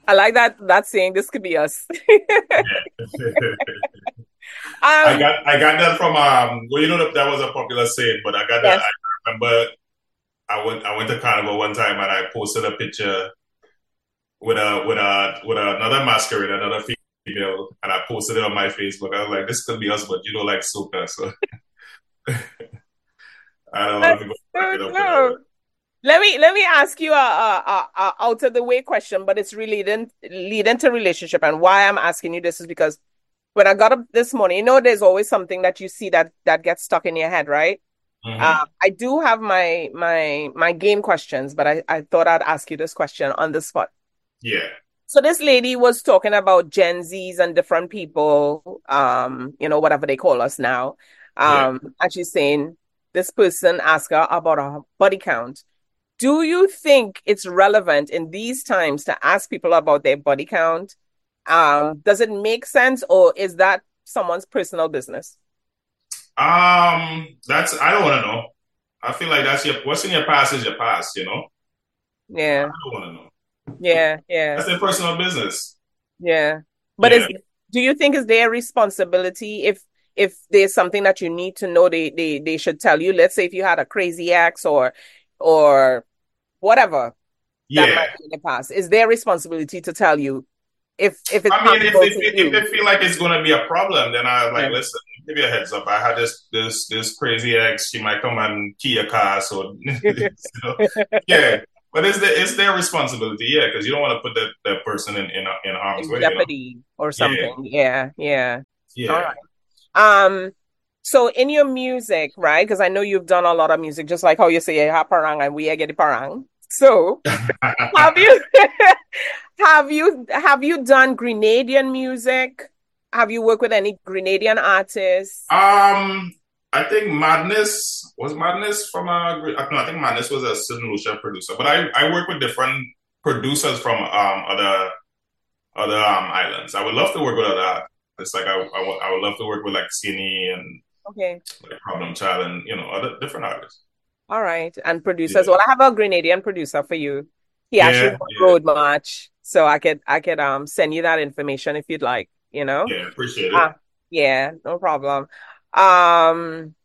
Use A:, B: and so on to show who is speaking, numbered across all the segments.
A: I like that saying. This could be us.
B: Yeah.
A: Um,
B: I got that from well, you know that was a popular saying, but I got that.
A: yes.
B: I remember I went to Carnival one time and I posted a picture with another masquerade, another female, and I posted it on my Facebook. I was like, this could be us, but you don't like soca, so I had a lot of
A: That's
B: people
A: so
B: cracking up with that one.
A: dope. Let me ask you a out of the way question, but it's leading to relationship. And why I'm asking you this is because when I got up this morning, there's always something that you see that gets stuck in your head, right?
B: Hmm.
A: I do have my game questions, but I thought I'd ask you this question on the spot.
B: Yeah,
A: So this lady was talking about Gen Zs and different people, whatever they call us now.
B: yeah.
A: And she's saying this person asked her about her body count. Do you think it's relevant in these times to ask people about their body count? Does it make sense, or is that someone's personal business?
B: That's I don't want to know. I feel like that's what's in your past is your past. I
A: Yeah,
B: don't want to know.
A: yeah, yeah,
B: That's their personal business.
A: yeah. But
B: Yeah,
A: do you think is their responsibility if there's something that you need to know, they should tell you? Let's say if you had a crazy ex or whatever that
B: yeah.
A: might be in the past, is their responsibility to tell you if it's
B: I mean,
A: possible to
B: if
A: you?
B: they feel like it's going to be a problem, then I like
A: Yeah.
B: listen. Give you a heads up. I had this crazy ex. She might come and key a car, so yeah. But it's their responsibility, yeah, because you don't want to put that person in harm's
A: In
B: way.
A: jeopardy or
B: Yeah,
A: something. Yeah, yeah. All
B: yeah.
A: right. So in your music, right? Because I know you've done a lot of music, just like how you say you have parang and we get the parang. So have you have you done Grenadian music? Have you worked with any Grenadian artists?
B: um, I think Madness from no, I think Madness was a St. Lucia producer, but I work with different producers from other islands. I would love to work with other artists. Like I would love to work with like Skinny and
A: Okay.
B: like Problem Child and other different artists.
A: All right. And producers.
B: Yeah,
A: Well, I have a Grenadian producer for you. He actually
B: yeah,
A: won
B: yeah,
A: Road March. So I could send you that information if you'd like.
B: yeah. Appreciate it.
A: Ah, yeah, no problem. Um,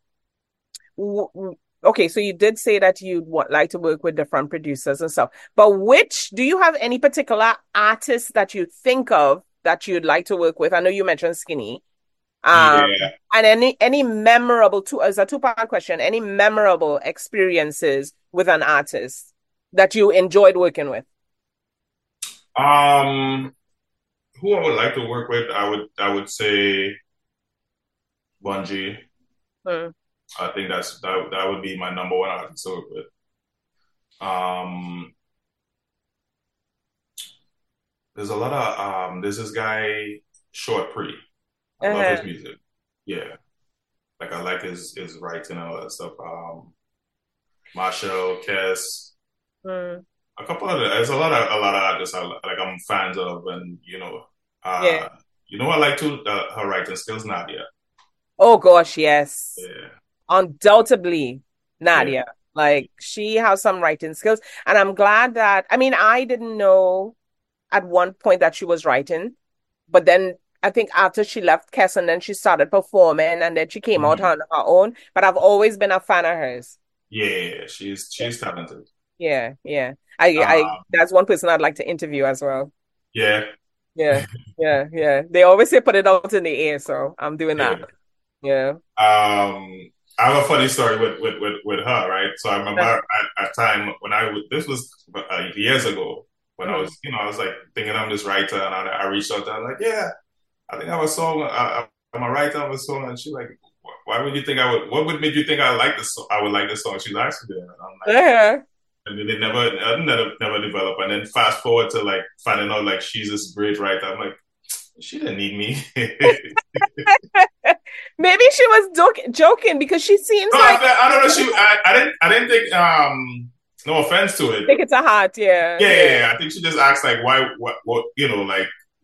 A: okay, so you did say that you'd like to work with different producers and stuff, but do you have any particular artists that you think of that you'd like to work with? I know you mentioned Skinny.
B: Yeah.
A: And any memorable as a two-part question, any memorable experiences with an artist that you enjoyed working with?
B: Um, who I would like to work with, I would say Bungie.
A: Hmm.
B: I think that would be my number one artist to work with. Um, there's a lot of there's this guy Short Pre. I love his
A: Uh-huh.
B: music. Yeah, like I like his writing and all that stuff. Marshall, Kess,
A: Hmm.
B: a couple of there's a lot of artists like I'm fans of, and
A: Yeah.
B: uh, I like to her writing skills, Nadia.
A: Oh gosh, yes.
B: Yeah,
A: Undoubtedly,
B: yeah.
A: Nadia. Like she has some writing skills. And I'm glad that, I mean, I didn't know at one point that she was writing, but then I think after she left Kess and then she started performing and then she came out
B: Mhm.
A: on her own. But I've always been a fan of hers.
B: Yeah, she's talented.
A: Yeah, yeah. I
B: Um,
A: that's one person I'd like to interview as well.
B: yeah,
A: Yeah, yeah, yeah. They always say put it out in the air, so I'm doing that.
B: yeah.
A: Yeah.
B: I have a funny story with her, right? So I remember
A: Uh-huh.
B: at a time when this was years ago when I
A: Mhm.
B: was, I was like thinking I'm this writer, and I reached out to her, like, yeah, I think I have a song. I'm a writer of a song, and she's like, why would you think I would? What would make you think I like this? I would like this song. She's actually there, and I'm like,
A: Yeah.
B: and then it never developed. And then fast forward to like finding out like she's this great writer. I'm like, she didn't need me.
A: Maybe she was joking because she seems
B: No,
A: like
B: I don't know. I didn't think. No offense to it.
A: take it to heart. Yeah,
B: Yeah, yeah,
A: yeah.
B: yeah. I think she just asked like, why, what, like,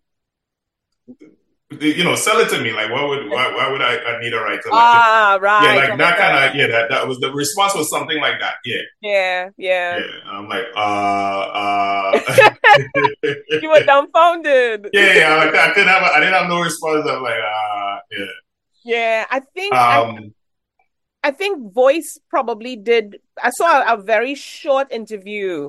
B: sell it to me. Like, why would I need a writer? Like,
A: Ah,
B: yeah,
A: right,
B: like
A: right,
B: that kind
A: right.
B: of, yeah. That was the response was something like that. Yeah,
A: Yeah,
B: yeah.
A: yeah.
B: And I'm like,
A: You were dumbfounded.
B: Yeah, like I didn't have no response. I'm like, yeah.
A: Yeah,
B: Um,
A: I think Voice probably did. I saw a very short interview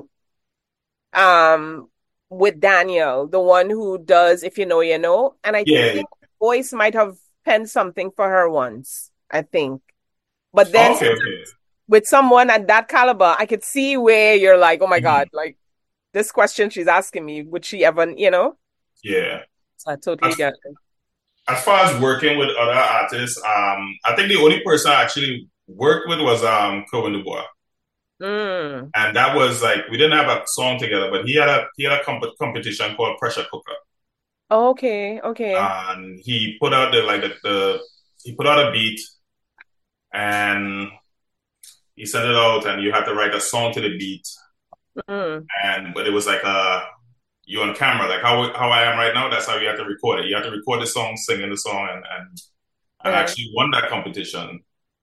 A: um with Daniel, the one who does If You Know, You Know, and I
B: yeah.
A: think Voice might have penned something for her once, I think. But then
B: Okay, okay.
A: with someone at that caliber, I could see where you're like, oh my God,
B: Mhm.
A: like this question she's asking me, would she ever,
B: Yeah.
A: So I totally
B: As,
A: get it.
B: as far as working with other artists, I think the only person I actually worked with was Cohen Dubois.
A: Mm.
B: And that was like we didn't have a song together, but he had a competition called Pressure Cooker.
A: Okay, okay.
B: And he put out the he put out a beat and he sent it out and you had to write a song to the beat.
A: Mm.
B: And but it was like you on camera, like how I am right now, that's how you have to record it. You have to record the song, singing the song and
A: Yeah,
B: actually won that competition.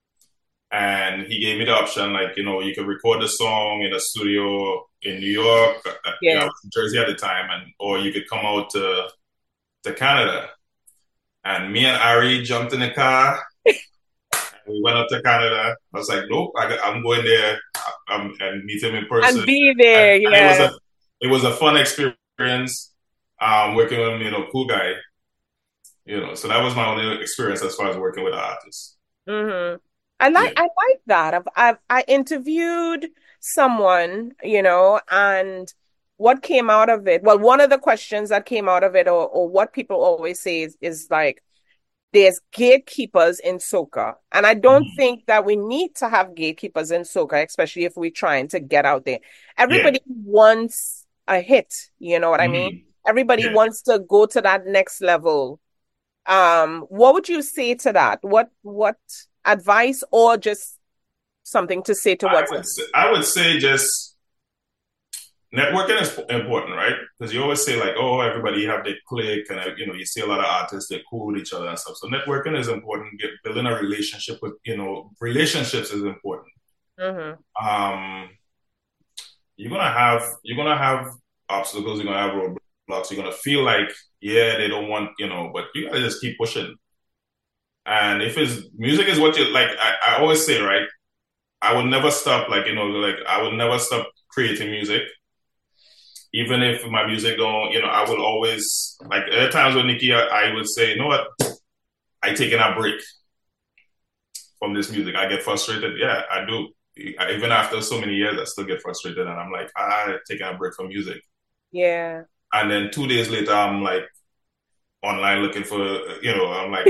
B: And he gave me the option, like, you could record the song in a studio in New York. I
A: yeah.
B: was in Jersey at the time, and or you could come out to Canada. And me and Ari jumped in the car. And we went up to Canada. I was like, nope, I'm going there and meet him in
A: And
B: person.
A: be there,
B: And
A: yeah.
B: it was a fun experience working with him, cool guy. So that was my only experience as far as working with artists.
A: Hmm.
B: Yeah.
A: I like that. I interviewed someone, and what came out of it. Well, one of the questions that came out of it, or what people always say is like there's gatekeepers in soca. And I don't
B: Mhm.
A: think that we need to have gatekeepers in soca, especially if we're trying to get out there.
B: Yeah.
A: Everybody wants a hit, you know what I mean?
B: Mhm.
A: Everybody
B: Yeah.
A: wants to go to that next level. What would you say to that? What advice or just something to say towards that?
B: I would say just networking is important, right? Because you always say like, oh, everybody have their clique, and you see a lot of artists they're cool with each other and stuff. So networking is important. Building a relationship with relationships is important.
A: Hmm.
B: Um, you're gonna have obstacles. You're gonna have roadblocks. You're gonna feel like yeah, they don't want but you gotta just keep pushing. And if it's music is what you like, I always say right. I would never stop like I would never stop creating music even if my music don't, I would always like there are times with Nikki, I would say, you know what, I taking a break from this music. I get frustrated. Yeah, I do. Even after so many years, I still get frustrated, and I'm like, taking a break from music.
A: Yeah.
B: And then 2 days later, I'm like online looking for, I'm like,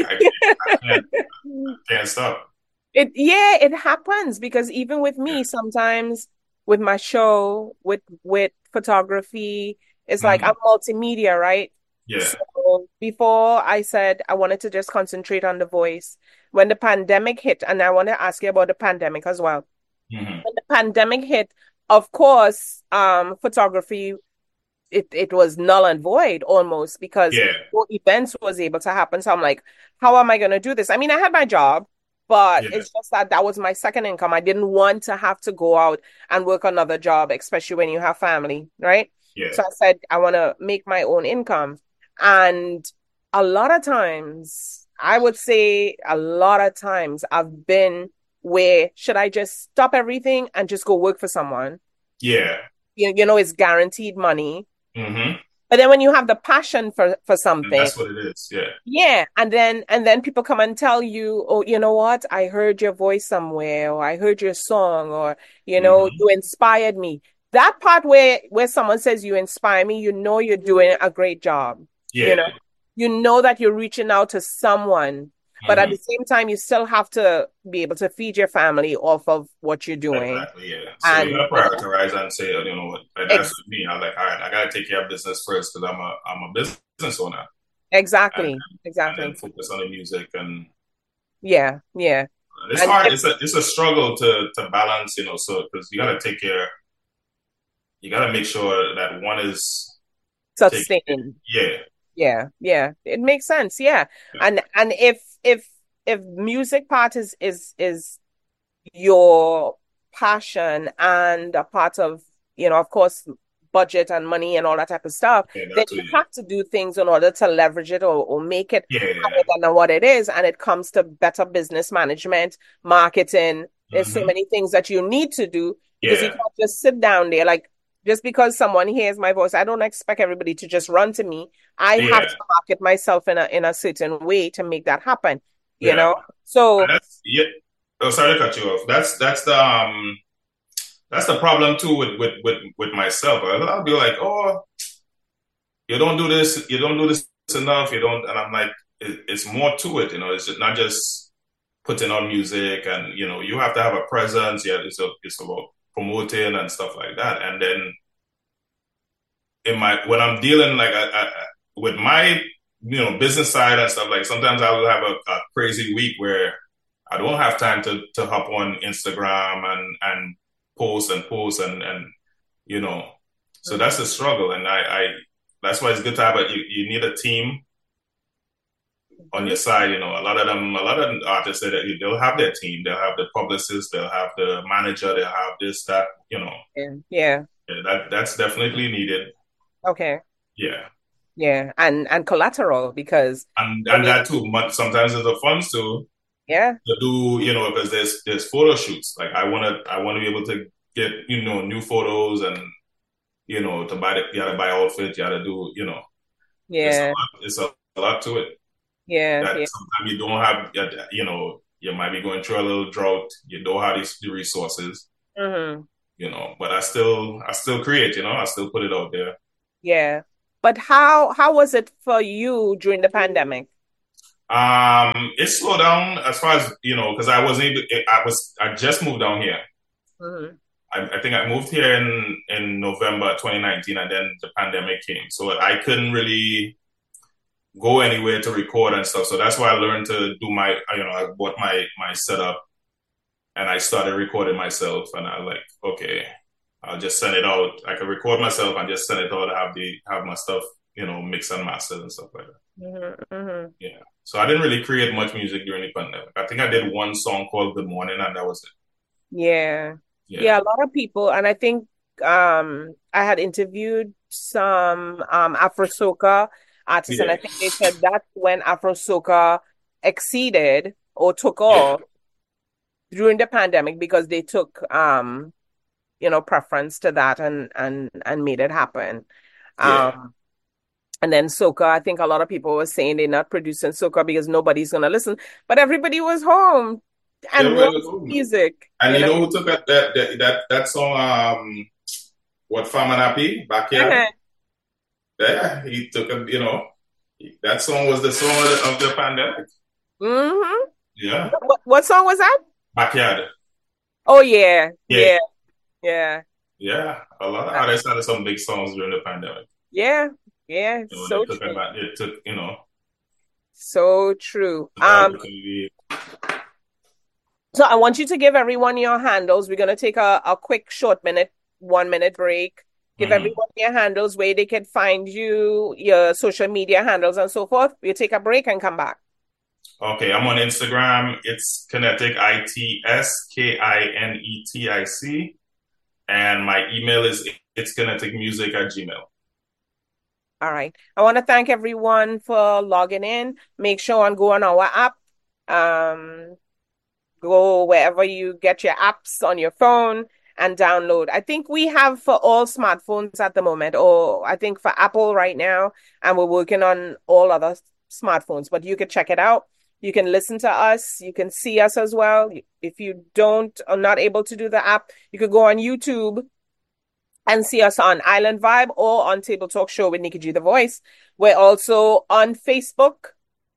B: I can't stop.
A: It happens because even with
B: Yeah,
A: me, sometimes with my show, with photography, it's like I'm
B: mm-hmm.
A: multimedia, right?
B: Yeah,
A: So before I said I wanted to just concentrate on the voice, when the pandemic hit, and I want to ask you about the pandemic as well.
B: mm-hmm.
A: When the pandemic hit, of course, photography it was null and void almost because
B: Yeah,
A: no events was able to happen. So I'm like, how am I going to do this? I mean, I had my job, but
B: yeah,
A: it's just that that was my second income. I didn't want to have to go out and work another job, especially when you have family, right?
B: yeah,
A: So I said, I want to make my own income. And a lot of times, I would say a lot of times I've been where should I just stop everything and just go work for someone?
B: yeah.
A: It's guaranteed money.
B: Mm-hmm.
A: But then when you have the passion for
B: And
A: something,
B: that's what it is. Yeah,
A: yeah, and then people come and tell you, oh, you know what? I heard your voice somewhere, or I heard your song, or
B: mm-hmm.
A: you inspired me. That part where someone says you inspire me, you're doing a great job. You
B: Yeah,
A: know, you know that you're reaching out to someone, but at
B: mm-hmm.
A: the same time, you still have to be able to feed your family off of what you're doing.
B: Exactly, yeah. So you
A: And
B: gotta prioritize and say, you know what, like that's
A: ex
B: me. I'm like, all right, I gotta take care of business first because I'm a business owner, and
A: exactly,
B: and then
A: exactly.
B: focus on the music. And
A: Yeah, yeah.
B: it's
A: And
B: hard. It's a struggle to balance, so because you gotta take care, you gotta make sure that one is taken.
A: sustain.
B: Yeah,
A: Yeah, yeah. It makes sense. Yeah. And if music part is your passion and a part of, of course, budget and money and all that type of stuff,
B: Yeah,
A: then
B: that's
A: you
B: what
A: have to do things in order to leverage it or make it
B: yeah.
A: higher than what it is. And it comes to better business management, marketing. There's so
B: Hmm.
A: many things that you need to do because you
B: Yeah.
A: can't just sit down there. Like, just because someone hears my voice, I don't expect everybody to just run to me. I have
B: Yeah.
A: to market myself in a certain way to make that happen, you
B: Yeah.
A: know?
B: And
A: So,
B: that's yeah. Oh, sorry to cut you off. That's the problem too with myself. I'll be like, oh, you don't do this enough, you don't, and I'm like, it's more to it, you know. It's not just putting on music, and you know, you have to have a presence. Yeah, it's about promoting and stuff like that. And then in my when I'm dealing like with my business side and stuff, like sometimes I will have a crazy week where I don't have time to hop on Instagram and post and you know, so that's the
A: mhm,
B: struggle. And I that's why it's good to have you need a team on your
A: mhm.
B: side. You know, a lot of artists say that they'll have their team, they'll have the publicist, they'll have the manager, they'll have this, that, you know,
A: Yeah. Yeah.
B: yeah, that's definitely needed.
A: Okay.
B: Yeah.
A: Yeah. And collateral because I
B: And
A: mean,
B: that too, sometimes there's the funds too
A: yeah.
B: to do, you know, because there's photo shoots. Like I want to be able to get, you know, new photos and, you know, you gotta buy outfits, you gotta do, you know,
A: Yeah.
B: it's a lot to it
A: Yeah.
B: that
A: Yeah.
B: sometimes you don't have, you know, you might be going through a little drought. You don't have the resources,
A: Hmm.
B: you know, but I still create, you know, I still put it out there.
A: Yeah. But how was it for you during the pandemic?
B: It slowed down as far as, you know, because I just moved down here.
A: Hmm.
B: I think I moved here in November 2019, and then the pandemic came. So I couldn't really go anywhere to record and stuff. So that's why I learned to do I bought my setup and I started recording myself. And I was like, okay, I'll just send it out. I can record myself and just send it out. Have my stuff, you know, mix and mastered and stuff like that.
A: Hmm. Hmm.
B: Yeah. So I didn't really create much music during the pandemic. I think I did one song called Good Morning, and that was it.
A: Yeah.
B: Yeah.
A: Yeah, a lot of people, and I think I had interviewed some Afro soca artists, and
B: Yeah.
A: I think they said that's when Afro soca exceeded or took
B: Yeah.
A: off during the pandemic because they took preference to that and made it happen.
B: Yeah.
A: Um and then soca, I think a lot of people were saying they're not producing soca because nobody's gonna listen, but everybody was home and
B: Everybody
A: wrote
B: was home.
A: music,
B: And
A: you
B: you
A: know.
B: know who took that song, what Farm and Happy, Backyard?
A: Uh-huh.
B: Yeah, he took a, you know, that song was the song of the pandemic.
A: Hmm.
B: Yeah.
A: What song was that?
B: Backyard.
A: Oh yeah,
B: Yeah.
A: yeah, yeah,
B: Yeah. A lot of
A: uh,
B: artists had some big songs during the pandemic.
A: yeah, yeah.
B: You know,
A: So true,
B: they took, you know,
A: so true.
B: the opportunity.
A: So I want you to give everyone your handles. We're gonna take a quick short 1 minute break. Give
B: Mhm.
A: everyone your handles where they can find you, your social media handles and so forth. We'll take a break and come back.
B: Okay, I'm on Instagram. It's Kinetic, ITSKINETIC. And my email is it's kineticmusic@gmail.
A: All right. I want to thank everyone for logging in. Make sure and go on our app. Um, Go wherever you get your apps on your phone and download. I think we have for all smartphones at the moment, or I think for Apple right now, and we're working on all other smartphones, but you can check it out. You can listen to us. You can see us as well. If you don't are not able to do the app, you could go on YouTube and see us on Island Vibe or on Table Talk Show with Nikki G the Voice. We're also on Facebook,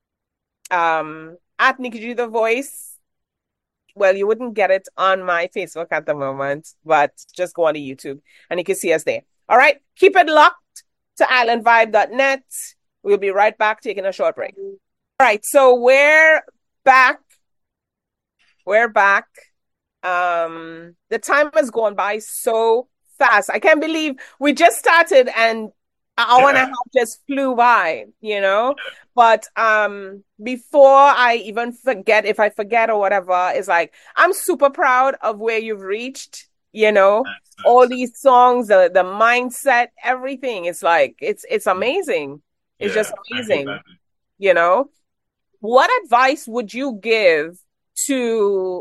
A: at Nikki G the Voice. Well, you wouldn't get it on my Facebook at the moment, but just go on to YouTube and you can see us there. All right. Keep it locked to islandvibe.net. We'll be right back taking a short break. All right. So we're back. We're back. The time has gone by so fast. I can't believe we just started and an hour and a
B: Yeah.
A: half just flew by, you know? But before I even forget, if I forget or whatever, it's like I'm super proud of where you've reached. you know,
B: Makes
A: all
B: sense.
A: these songs, the mindset, everything. It's like it's amazing. It's just
B: Yeah,
A: amazing,
B: thank you.
A: you know. What advice would you give to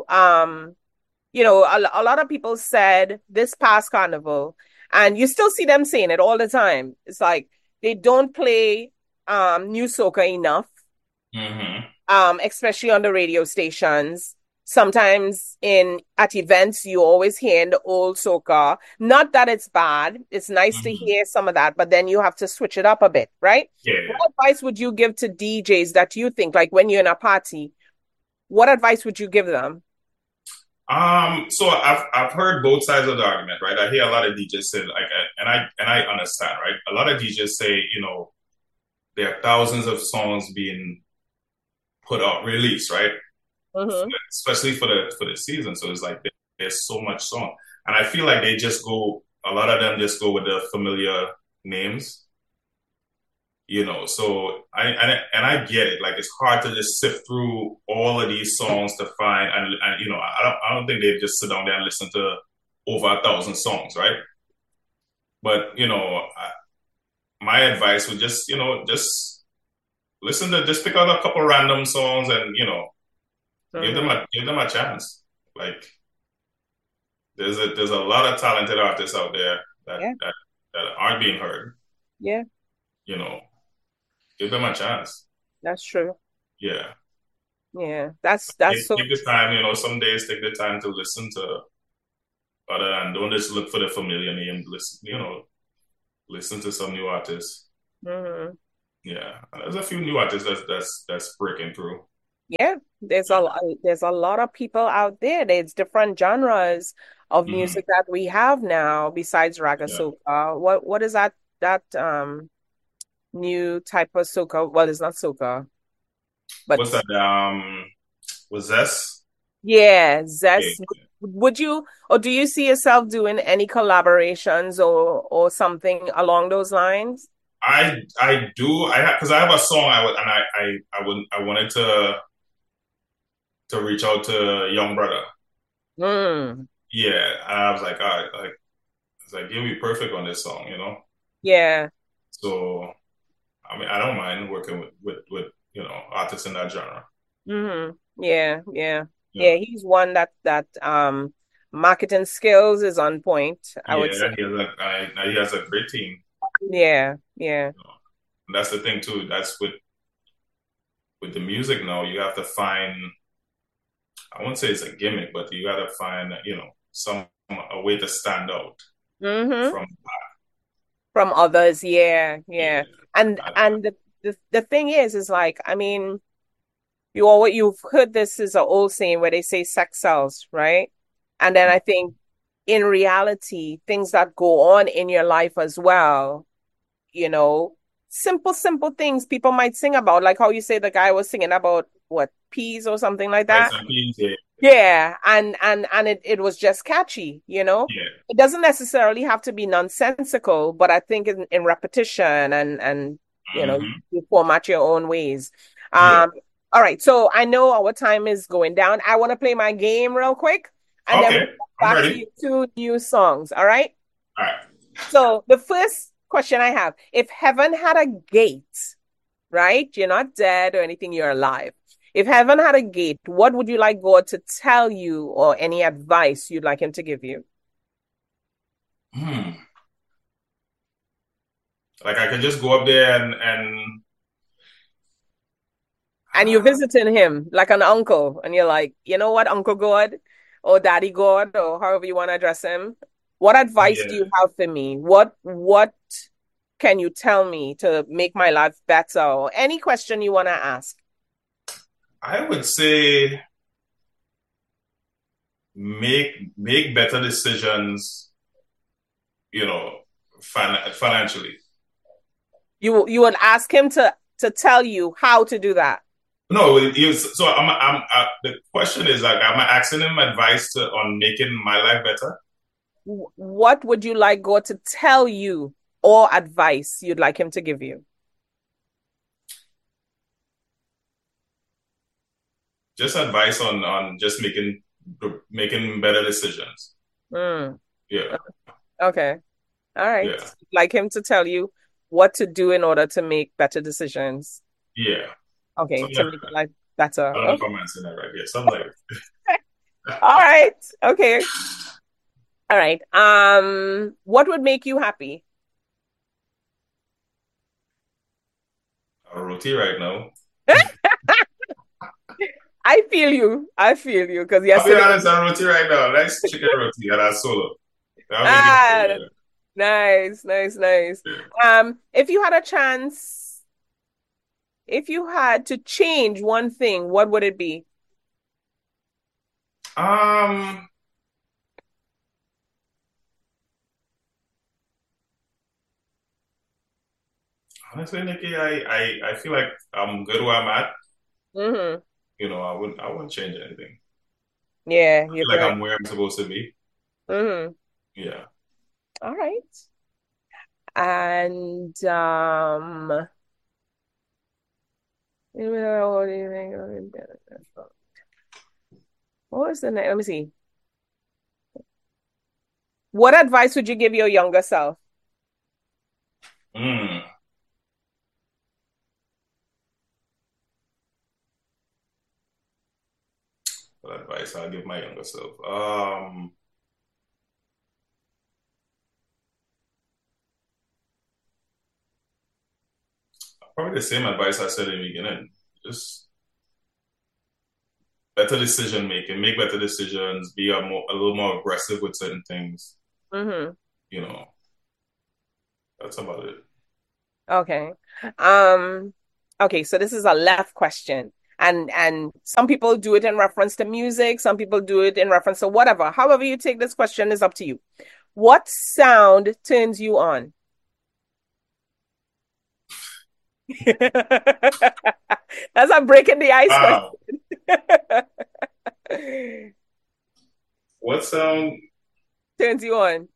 A: a lot of people said this past carnival, and you still see them saying it all the time. It's like they don't play new soca enough,
B: Mm-hmm.
A: especially on the radio stations. Sometimes in at events, you always hear in the old soca. Not that it's bad. It's nice to
B: Mm-hmm.
A: hear some of that, but then you have to switch it up a bit, right?
B: Yeah.
A: What advice would you give to DJs that you think, like when you're in a party, what advice would you give them?
B: So I've heard both sides of the argument, right? I hear a lot of DJs say like, and I understand, right? A lot of DJs say, there are thousands of songs being put out, released, right?
A: Mm-hmm.
B: Especially for the season. So it's like there's so much song, and I feel like they just go. A lot of them just go with the familiar names, So I get it. Like it's hard to just sift through all of these songs to find, and I don't think they just sit down there and listen to over 1,000 songs, right? But my advice would just listen to just pick out a couple random songs and give them
A: Mm-hmm.
B: a chance. Like there's a lot of talented artists out there that
A: Yeah,
B: that, that aren't being heard.
A: yeah,
B: You know, give them a chance.
A: that's true.
B: Yeah.
A: Yeah, that's so
B: Take the time, some days take the time to listen to other and don't just look for the familiar name. Listen to some new artists.
A: true.
B: Yeah. And there's a few new artists that's breaking through.
A: Yeah, there's a lot of people out there. There's different genres of
B: Hmm.
A: music that we have now besides raga
B: Yeah.
A: soca. What is that new type of soca? Well, it's not soca, but
B: What's that? Was this?
A: yeah,
B: Yeah.
A: zest. Would you or do you see yourself doing any collaborations or something along those lines?
B: I do. Because I have a song I would and I wanted to reach out to Young Brother.
A: Mm,
B: Yeah. And I was like, all right, it's like you'll be perfect on this song.
A: yeah.
B: So I mean, I don't mind working with artists in that genre.
A: Yeah, yeah.
B: Yeah,
A: Yeah, he's one that marketing skills is on point, I would say.
B: yeah, he has a great team.
A: Yeah, yeah.
B: And that's the thing too. That's with the music now. You have to find. I won't say it's a gimmick, but you got to find some a way to stand out
A: Mm-hmm.
B: from.
A: From others, yeah,
B: Yeah,
A: yeah. And
B: I,
A: and the thing is like, I mean, you've heard this is an old saying where they say sex sells, right? And then I think in reality, things that go on in your life as well, you know, simple things people might sing about, like how you say the guy was singing about what, peas or something like
B: Rice
A: that.
B: and Peas. Yeah,
A: Yeah, and it was just catchy, you know?
B: yeah,
A: It doesn't necessarily have to be nonsensical, but I think in repetition and
B: hmm
A: you format your own ways.
B: yeah.
A: Um, all right, so I know our time is going down. I want to play my game real quick, and then
B: Okay,
A: we'll get
B: I'm
A: back to
B: ready.
A: you two new songs. All right.
B: All right.
A: So the first question I have, if heaven had a gate, right? You're not dead or anything, you're alive. If heaven had a gate, what would you like God to tell you or any advice you'd like him to give you?
B: Hmm. Like I could just go up there and
A: And you're visiting him like an uncle, and you're like, you know what, Uncle God or Daddy God or however you want to address him, what advice do
B: yeah,
A: you have for me? What can you tell me to make my life better? Or any question you want to ask.
B: I would say make better decisions, you know, financially.
A: You would ask him to tell you how to do that.
B: No, it is, so the question is like, am I asking him advice on making my life better?
A: What would you like God to tell you or advice you'd like him to give you?
B: Just advice on just making better decisions.
A: Mm.
B: Yeah,
A: Okay. All right.
B: yeah,
A: Like him to tell you what to do in order to make better decisions.
B: yeah.
A: Okay,
B: Something
A: to
B: like
A: make
B: that.
A: life better.
B: I don't know if
A: Okay.
B: I'm answering that right. Yeah, something like that.
A: All right. Okay. All right. What would make you happy?
B: Roti right now.
A: I feel you. I feel you because
B: I'll be
A: yesterday.
B: honest, I'm roti right now. Nice chicken roti and a solo. That'll make me
A: Ah,
B: happy.
A: nice, nice, nice.
B: Yeah.
A: If you had a chance, if you had to change one thing, what would it be?
B: Um, Honestly, Nikki, I feel like I'm good where I'm at.
A: Mm-hmm.
B: I wouldn't change anything.
A: Yeah,
B: I
A: you're
B: feel like
A: very.
B: I'm where I'm supposed to be.
A: Mm-hmm.
B: Yeah.
A: All right. And what do you think? What was the name? Let me see. What advice would you give your younger self?
B: Mm. What advice I'll give my younger self? Probably the same advice I said in the beginning. Just better decision making, make better decisions, be a little more aggressive with certain things.
A: Mm-hmm.
B: You know, that's about it.
A: Okay. Um, okay, so this is a left question. And some people do it in reference to music, some people do it in reference to whatever. However you take this question is up to you. What sound turns you on? That's a breaking the ice question.
B: Wow. What sound?
A: Turns you on.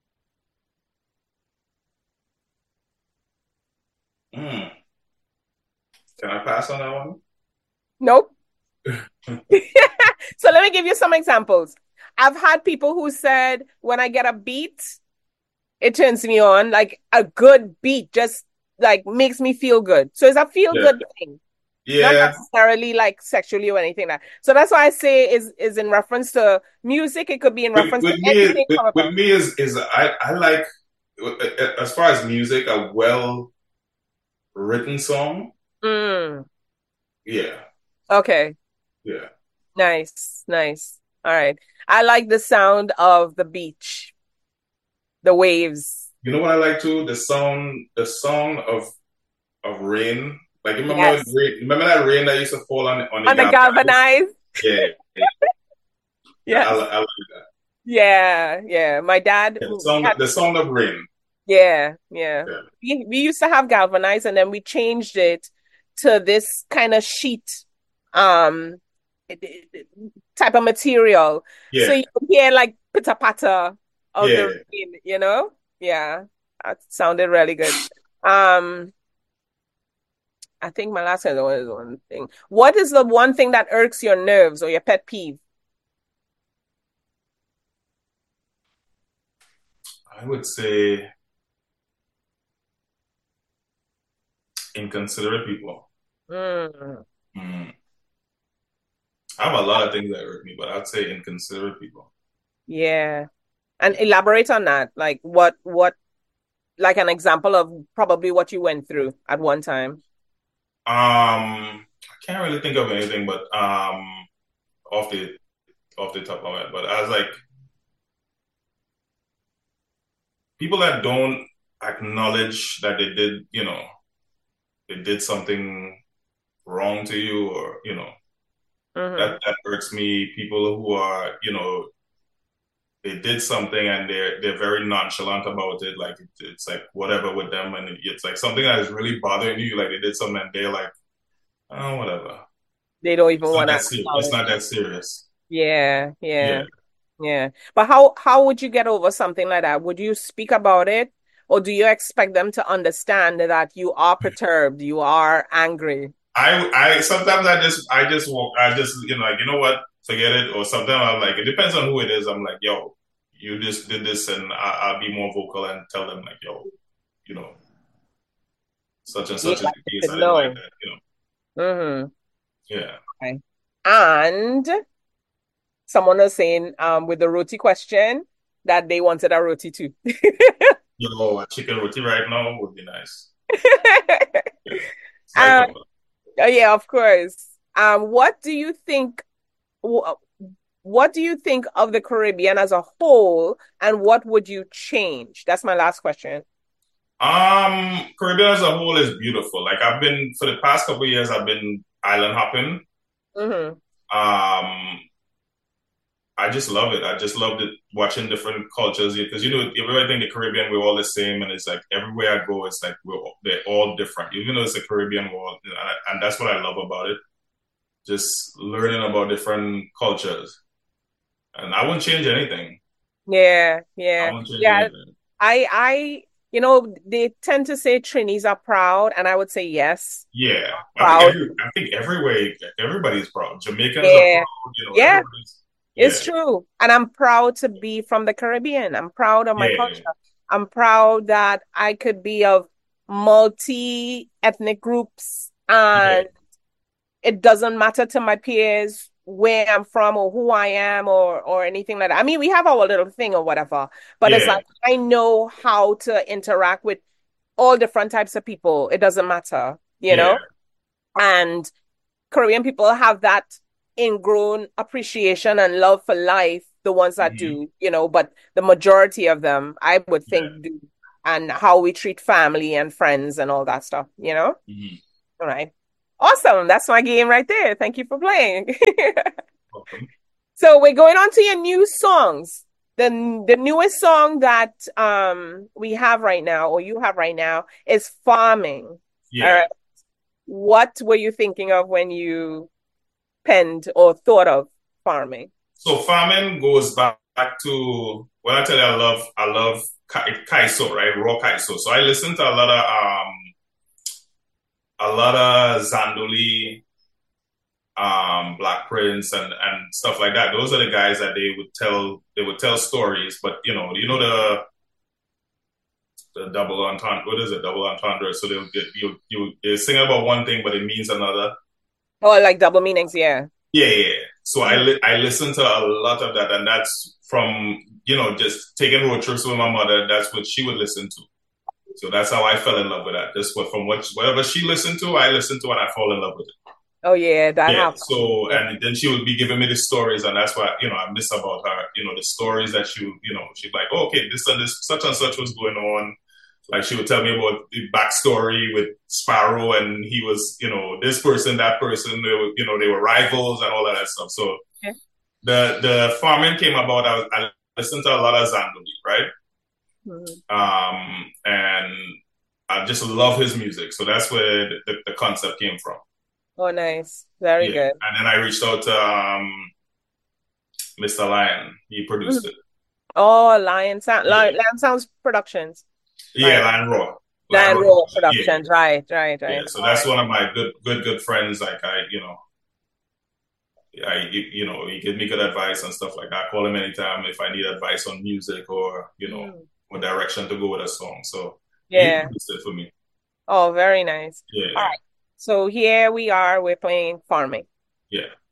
B: Mm, can I pass on that one?
A: Nope. So let me give you some examples. I've had people who said when I get a beat, it turns me on. Like a good beat just like makes me feel good. So it's a feel
B: Yeah.
A: good thing, not
B: Yeah.
A: necessarily like sexually or anything like that. So that's why I say is in reference to music. It could be in reference to anything from
B: With
A: above.
B: me is I like as far as music, a well written song.
A: Mm,
B: Yeah.
A: okay.
B: Yeah.
A: Nice. Nice. All right. I like the sound of the beach, the waves.
B: You know what I like too? The song of rain. Like
A: Yes.
B: remember that rain that used to fall on the
A: And the
B: galvanized?
A: galvanized.
B: Yeah, yeah,
A: Yes.
B: I like
A: Yeah. Yeah. My dad,
B: that.
A: we had,
B: The song of rain.
A: yeah. Yeah.
B: Yeah,
A: We used to have galvanized and then we changed it to this kind of sheet, um, type of material. So
B: yeah,
A: you hear like pitter patter of the
B: yeah.
A: rain, you know? Yeah. That sounded really good. Um, I think my last one is one thing. What is the one thing that irks your nerves or your pet peeve?
B: I would say inconsiderate people.
A: Mm,
B: Mm. I have a lot of things that hurt me, but I'd say inconsiderate people.
A: yeah. And elaborate on that. Like like an example of probably what you went through at one time.
B: I can't really think of anything, but off the off the top of my head. But I was like, people that don't acknowledge that they did something wrong to you, or
A: Mm-hmm.
B: that hurts me. People who are, they did something and they're very nonchalant about it. Like it's like whatever with them, and it's like something that is really bothering you. Like they did something and they're like, oh, whatever.
A: They don't even
B: It's not
A: want to
B: that serious. It's
A: acknowledge.
B: not that serious.
A: Yeah,
B: Yeah.
A: yeah, yeah. But how would you get over something like that? Would you speak about it, or do you expect them to understand that you are perturbed, you are angry?
B: I sometimes I just walk. I just like, you know what, forget it. Or sometimes I'm like, it depends on who it is. I'm like, yo, you just did this, and I'll be more vocal and tell them like, yo, you know, such and
A: Yeah,
B: such is the case.
A: to
B: I didn't like
A: know.
B: that,
A: Mm-hmm.
B: Yeah.
A: Okay. And someone was saying with the roti question that they wanted a roti too.
B: A chicken roti right now would be nice. Yeah. Slice
A: Um,
B: of
A: yeah, of course. What do you think? wh- What do you think of the Caribbean as a whole, and what would you change? That's my last question.
B: Caribbean as a whole is beautiful. Like I've been for the past couple of years, I've been island hopping.
A: Mm-hmm.
B: Um, I just love it. I just loved it watching different cultures because everybody think the Caribbean we're all the same, and it's like everywhere I go, it's like they're all different. Even though it's a Caribbean world, and that's what I love about it. Just learning about different cultures, and I wouldn't change anything.
A: Yeah,
B: I
A: yeah,
B: wouldn't change
A: yeah.
B: anything.
A: They tend to say Trinis are proud, and I would say yes,
B: Yeah,
A: proud.
B: I think everywhere everybody's proud. Jamaicans are
A: Yeah,
B: proud.
A: yeah,
B: Everybody's.
A: it's
B: Yeah,
A: true. And I'm proud to be from the Caribbean. I'm proud of my culture.
B: yeah,
A: I'm proud that I could be of multi-ethnic groups,
B: yeah,
A: and it doesn't matter to my peers where I'm from or who I am or anything like that. I mean, we have our little thing or whatever, but it's
B: yeah,
A: like I know how to interact with all different types of people. It doesn't matter, you
B: yeah.
A: know? And Korean people have that ingrown appreciation and love for life, the ones that
B: Hmm.
A: do, but the majority of them, I would
B: Yeah.
A: think, do. And how we treat family and friends and all that stuff.
B: Hmm.
A: All right. Awesome. That's my game right there. Thank you for playing.
B: Welcome.
A: So we're going on to your new songs. The newest song that we have right now, or you have right now, is Farming. All
B: Yeah.
A: right. What were you thinking of when you penned or thought of farming?
B: So farming goes back to when I tell you I love kaiso, right? Raw kaiso. So I listen to a lot of Zandoli, Black Prince and stuff like that. Those are the guys that they would tell stories, but the double entendre. What is it? Double entendre. So they'll get they sing about one thing, but it means another.
A: Oh, like double meanings, yeah.
B: Yeah, yeah. So
A: Mhm.
B: I listen to a lot of that, and that's from just taking road trips with my mother. That's what she would listen to. So that's how I fell in love with that. Just from whatever she listened to, I listened to, and I fall in love with it.
A: Oh yeah, that
B: Yeah.
A: happened.
B: So
A: Yeah.
B: and then she would be giving me the stories, and that's what I miss about her. The stories that she'd like, oh, okay, this and this, such and such was going on. Like she would tell me about the backstory with Sparrow, and he was, this person, that person. They were rivals and all of that stuff. So
A: Yeah.
B: the farming came about. I listened to a lot of Zanduli, right?
A: Mhm.
B: And I just love his music. So that's where the concept came from.
A: Oh, nice. Very
B: Yeah.
A: good.
B: And then I reached out to Mr. Lion. He produced
A: Mhm.
B: it.
A: Oh, Lion Sound,
B: Yeah.
A: Lion Sounds Productions.
B: Yeah,
A: Lion,
B: Lion Raw. Lion
A: Lion
B: Raw.
A: Roll
B: Yeah.
A: Productions. Right, right,
B: Yeah.
A: right.
B: So
A: All
B: that's
A: right.
B: one of my good friends. Like he gives me good advice and stuff like that. I call him anytime if I need advice on music or,
A: Mm.
B: what direction to go with a song. So yeah, he
A: Yeah.
B: produced it for me.
A: Oh, very nice. All
B: Yeah.
A: right. So here we are. We're playing farming.
B: Yeah.